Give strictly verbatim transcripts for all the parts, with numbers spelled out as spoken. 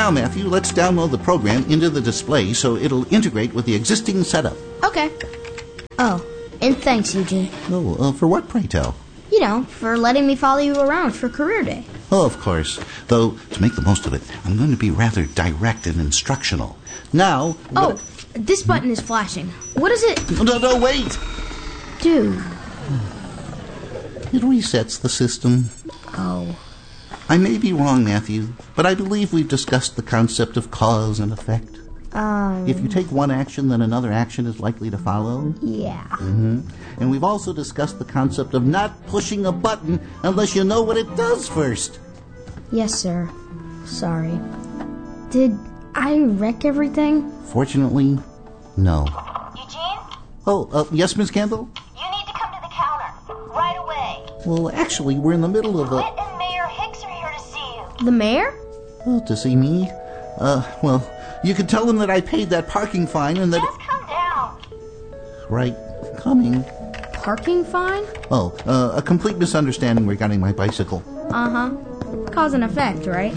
Now, Matthew, let's download the program into the display so it'll integrate with the existing setup. Okay. Oh, and thanks, Eugene. Oh, uh, for what, pray tell? You know, for letting me follow you around for Career Day. Oh, of course. Though, to make the most of it, I'm going to be rather direct and instructional. Now... Oh, this button is flashing. What is it? No, no, wait! Do? It resets the system. Oh. I may be wrong, Matthew, but I believe we've discussed the concept of cause and effect. Um... If you take one action, then another action is likely to follow. Yeah. Mm-hmm. And we've also discussed the concept of not pushing a button unless you know what it does first. Yes, sir. Sorry. Did I wreck everything? Fortunately, no. Eugene? Oh, uh, yes, Miss Kendall? You need to come to the counter. Right away. Well, actually, we're in the middle of a... Whit and Mayor Hicks are here to see you. The mayor? Oh, to see me? Uh, well, you could tell them that I paid that parking fine and that... Just come down. Right, coming. Parking fine? Oh, uh, a complete misunderstanding regarding my bicycle. Uh-huh. Cause and effect, right?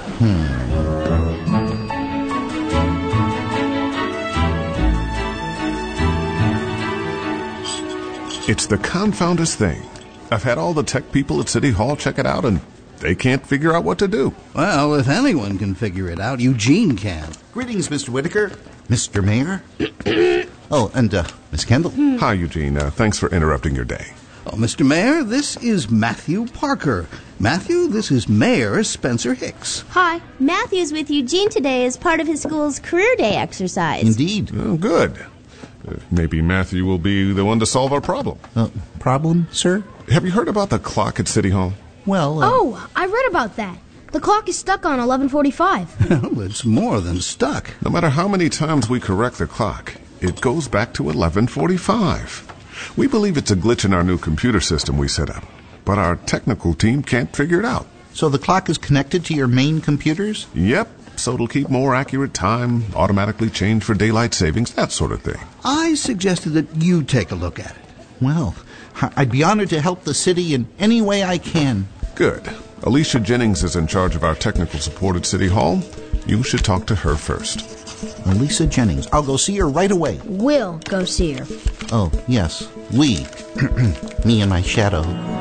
It's the confoundest thing. I've had all the tech people at City Hall check it out, and they can't figure out what to do. Well, if anyone can figure it out, Eugene can. Greetings, Mister Whitaker. Mister Mayor. Oh, and, uh, Miss Kendall. Hi, Eugene. Uh, thanks for interrupting your day. Oh, Mister Mayor, this is Matthew Parker. Matthew, this is Mayor Spencer Hicks. Hi. Matthew's with Eugene today as part of his school's Career Day exercise. Indeed. Oh, good. Uh, maybe Matthew will be the one to solve our problem. Uh, problem, sir? Have you heard about the clock at City Hall? Well, uh, Oh, I read about that. The clock is stuck on eleven forty-five. Well, it's more than stuck. No matter how many times we correct the clock, it goes back to eleven forty-five. We believe it's a glitch in our new computer system we set up, but our technical team can't figure it out. So the clock is connected to your main computers? Yep, so it'll keep more accurate time, automatically change for daylight savings, that sort of thing. I suggested that you take a look at it. Well, I'd be honored to help the city in any way I can. Good. Alicia Jennings is in charge of our technical support at City Hall. You should talk to her first. Elisa Jennings. I'll go see her right away. We'll go see her. Oh, yes. We. Me and my shadow.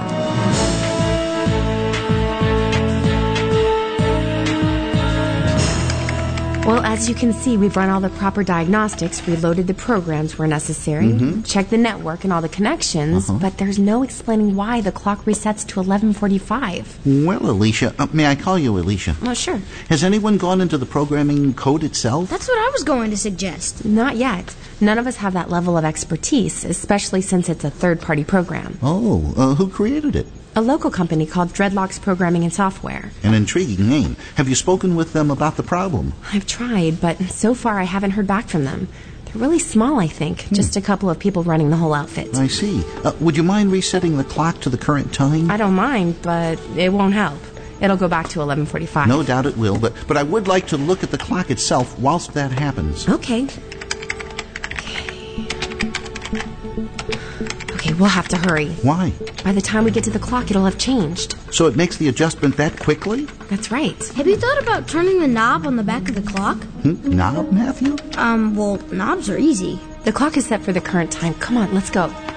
Well, as you can see, we've run all the proper diagnostics, reloaded the programs where necessary, Mm-hmm. checked the network and all the connections, Uh-huh. but there's no explaining why the clock resets to eleven forty-five. Well, Alicia, uh, may I call you Alicia? Oh, sure. Has anyone gone into the programming code itself? That's what I was going to suggest. Not yet. None of us have that level of expertise, especially since it's a third-party program. Oh, uh, who created it? A local company called Dreadlocks Programming and Software. An intriguing name. Have you spoken with them about the problem? I've tried, but so far I haven't heard back from them. They're really small, I think. Just a couple of people running the whole outfit. I see. Uh, would you mind resetting the clock to the current time? I don't mind, but it won't help. It'll go back to eleven forty-five. No doubt it will, but, but I would like to look at the clock itself whilst that happens. Okay. Okay, we'll have to hurry. Why? By the time we get to the clock, it'll have changed. So it makes the adjustment that quickly? That's right. Have you thought about turning the knob on the back of the clock? Hmm? Knob, Matthew? Um, well, knobs are easy. The clock is set for the current time. Come on, let's go.